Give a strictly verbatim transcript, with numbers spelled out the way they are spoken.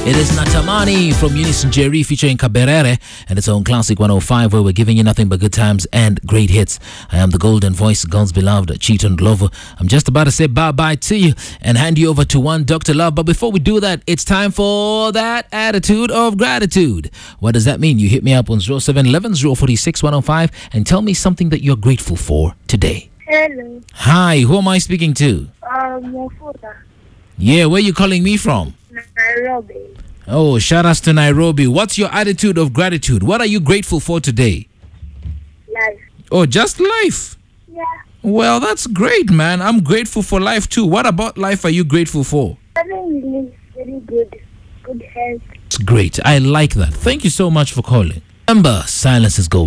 It is Natamani from Unison Jerry featuring Kaberere and its own classic one oh five, where we're giving you nothing but good times and great hits. I am the golden voice, God's beloved Cheaton Glover. I'm just about to say bye-bye to you and hand you over to one Doctor Love. But before we do that, it's time for that attitude of gratitude. What does that mean? You hit me up on zero seven one one, zero four six, one oh five and tell me something that you're grateful for today. Hello. Hi, who am I speaking to? Um, Mofuda. Yeah, where are you calling me from? Nairobi. Oh, shout outs to Nairobi. What's your attitude of gratitude? What are you grateful for today? Life. Oh, just life. Yeah. Well, that's great, man. I'm grateful for life too. What about life are you grateful for? Having really very good, good health. It's great. I like that. Thank you so much for calling. Remember, silence is gold.